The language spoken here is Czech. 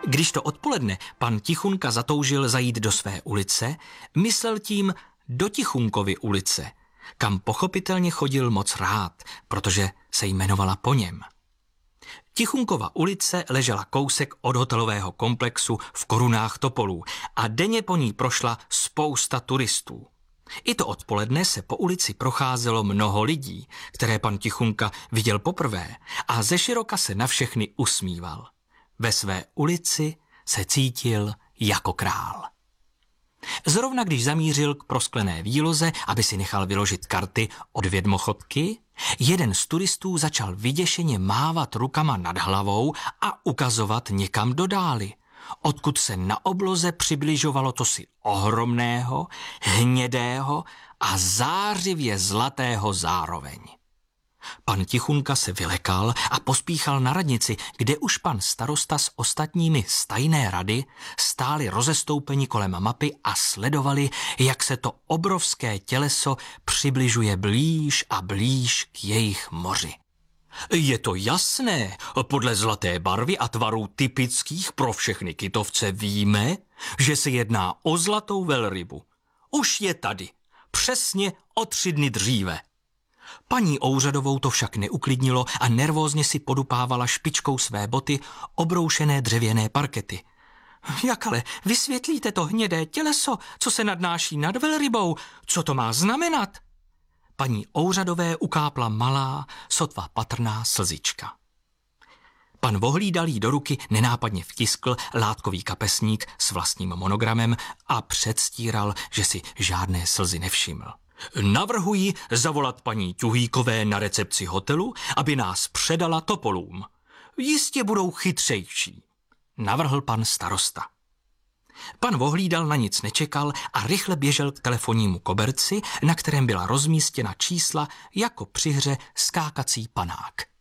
Když to odpoledne pan Tichunka zatoužil zajít do své ulice, myslel tím do Tichunkovy ulice, kam pochopitelně chodil moc rád, protože se jmenovala po něm. Tichunkova ulice ležela kousek od hotelového komplexu v korunách topolů a denně po ní prošla spousta turistů. I to odpoledne se po ulici procházelo mnoho lidí, které pan Tichunka viděl poprvé a zeširoka se na všechny usmíval. Ve své ulici se cítil jako král. Zrovna když zamířil k prosklené výloze, aby si nechal vyložit karty od vědmochodky, jeden z turistů začal vyděšeně mávat rukama nad hlavou a ukazovat někam do dály, odkud se na obloze přibližovalo cosi ohromného, hnědého a zářivě zlatého zároveň. Pan Tichunka se vylekal a pospíchal na radnici, kde už pan starosta s ostatními z tajné rady stáli rozestoupeni kolem mapy a sledovali, jak se to obrovské těleso přibližuje blíž a blíž k jejich moři. Je to jasné, podle zlaté barvy a tvarů typických pro všechny kytovce víme, že se jedná o zlatou velrybu. Už je tady, přesně o 3 dny dříve. Paní Ouřadovou to však neuklidnilo a nervózně si podupávala špičkou své boty obroušené dřevěné parkety. Jak ale vysvětlíte to hnědé těleso, co se nadnáší nad velrybou? Co to má znamenat? Paní Ouřadové ukápla malá, sotva patrná slzička. Pan Vohlídal jí do ruky nenápadně vtiskl látkový kapesník s vlastním monogramem a předstíral, že si žádné slzy nevšiml. Navrhuji zavolat paní Tuhýkové na recepci hotelu, aby nás předala topolům. Jistě budou chytřejší, navrhl pan starosta. Pan Vohlídal na nic nečekal a rychle běžel k telefonnímu koberci, na kterém byla rozmístěna čísla jako při hře skákací panák.